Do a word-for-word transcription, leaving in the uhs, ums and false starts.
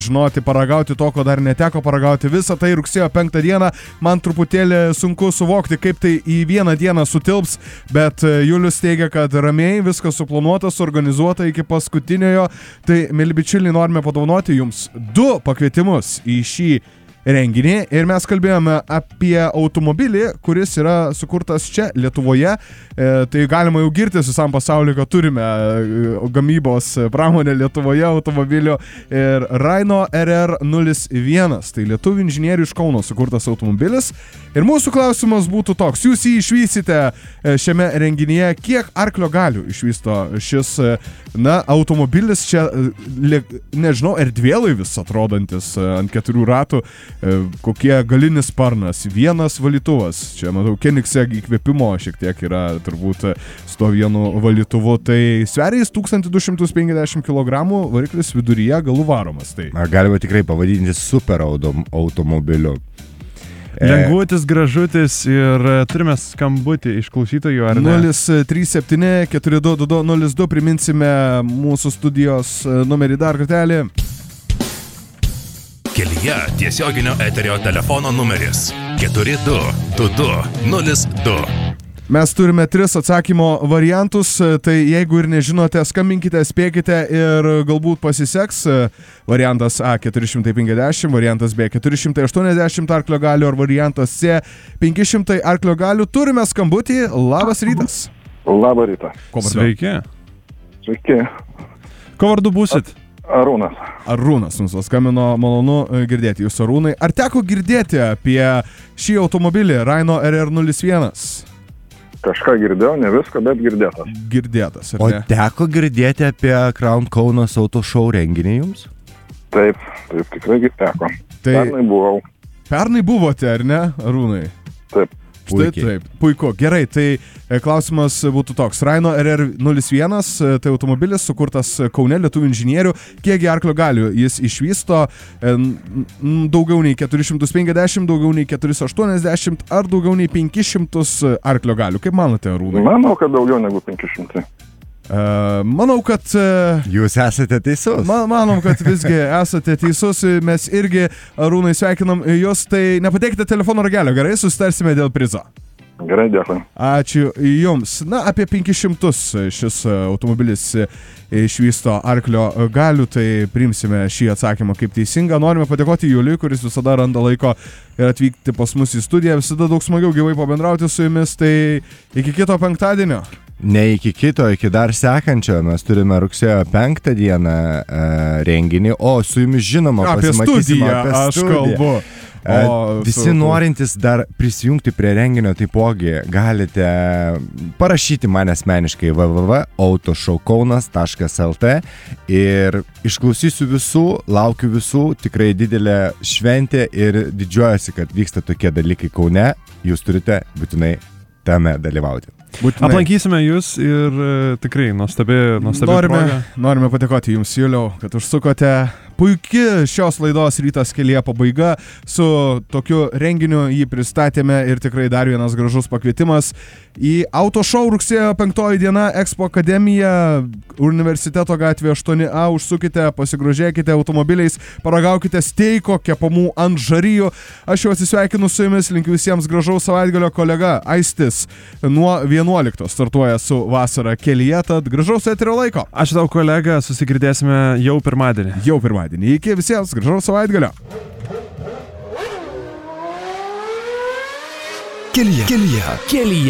žinoti, paragauti to, ko dar neteko paragauti. Visą tai rugsėjo penktą dieną. Man truputėlį sunku suvokti, kaip tai į vieną dieną sutilps, bet Julius teigia, kad ramiai viskas suplanuota, suorganizuota iki paskutiniojo. Tai, mėly bičiuliai, norime padovanoti jums du pakvietimus į šį renginį ir mes kalbėjome apie automobilį, kuris yra sukurtas čia Lietuvoje. E, tai galima jau girtis visam pasauliu, kad turime gamybos pramonę Lietuvoje automobilio ir Raino R R nulis vienas. Tai lietuvių inžinierių iš Kauno sukurtas automobilis. Ir mūsų klausimas būtų toks: jūs jį išvysite šiame renginyje, kiek arklio galių išvysto šis, na, automobilis čia, nežinau, erdvėlaivis atrodantis ant keturių ratų. Kokie galinis sparnas, vienas valytuvas. Čia, matau, Koenigsegg įkvėpimo šiek tiek yra turbūt su to vienu valytuvu. Tai sveria jis tūkstantis du šimtus penkiasdešimt kilogramų, variklis viduryje galų varomas. Tai galima tikrai pavadinti super automobiliu. Lengvutis, gražutis ir turime skambutį iš klausytojų, ar ne? nulis trys septyni keturi du du du nulis du, priminsime mūsų studijos numerį dar kartelį. Kelyje tiesioginio eterio telefono numeris keturi du du du nulis du. Mes turime tris atsakymo variantus, tai jeigu ir nežinote, skambinkite, spėkite ir galbūt pasiseks. Variantas A keturi šimtai penkiasdešimt, variantas B keturi šimtai aštuoniasdešimt arklio galių, ar variantas C penki šimtai arklio galių. Turime skambutį. Labas rytas. Labą rytą. Sveiki. Sveiki. Ko vardu būsit? Arūnas. Arūnas mums paskambino, malonu girdėti jūs, Arūnai. Ar teko girdėti apie šį automobilį Raino R R nulis vienas? Kažką girdėjau, ne viską, bet girdėtas. Girdėtas, ar O ne? teko girdėti apie Crown Kaunas Auto Show renginį jums? Taip, taip, tikrai teko. Tai Pernai buvau. pernai buvote, ar ne, Arūnai? Taip. Štai taip, puiku. Gerai, tai klausimas būtų toks. Raino R R nulis vienas, tai automobilis sukurtas Kaune lietuvių inžinierių. Kiek arklio galių jis išvysto? Daugiau nei keturi šimtai penkiasdešimt, daugiau nei keturi šimtai aštuoniasdešimt ar daugiau nei penki šimtai arklio galių? Kaip manote, Arūnai? Manau, kad daugiau negu penki šimtai. Uh, manau, kad... Uh, Jūs esate teisus. Man, manom, kad visgi esate teisus. Mes irgi, Arūnai, sveikinam jūs. Tai nepateikite telefono ragelio, gerai? Susitarsime dėl prizo. Gerai, dėkui. Ačiū jums. Na, apie penkis šimtus šis automobilis išvysto arklio galių, tai priimsime šį atsakymą kaip teisingą. Norime padėkoti Juliui, kuris visada randa laiko ir atvykti pas mus į studiją. Visada daug smagiau gyvai pabendrauti su jumis. Tai iki kito penktadienio. Ne iki kito, iki dar sekančio. Mes turime rugsėjo penktą dieną e, renginį, o su jumis žinoma apie pasimatysime studiją, apie aš studiją. kalbu. E, O, visi su- norintys dar prisijungti prie renginio, taipogi galite parašyti man asmeniškai w w w taškas autoshowkaunas taškas l t ir išklausysiu visų, laukiu visų, tikrai didelė šventė ir didžiuojasi, kad vyksta tokie dalykai Kaune. Jūs turite būtinai tame dalyvauti. Būtinai. Aplankysime jūs ir e, tikrai nuostabi, nuostabi Norime, proga. norime padėkoti jums, Juliau, kad užsukote. Puiki šios laidos Rytas kelyje pabaiga. Su tokiu renginiu jį pristatėme ir tikrai dar vienas gražus pakvietimas į Auto Show rugsėjo penktoji diena, Expo Akademija, Universiteto gatvė aštuoni A. Užsukite, pasigrožėkite automobiliais, paragaukite steiko kepamų ant žarijų. Aš jau atsisveikinu su jumis, linkiu visiems gražaus savaitgalio. Kolega Aistis nuo vienuoliktos startuoja su Vasara kelyje, tad gražaus eterio laiko. Ačiū tau, kolega, susigirdėsime jau pirmadienį. Jau pirmadienį. Iki visiems gražaus savaitgalio. Kelyje. Kelyje. Kelyje.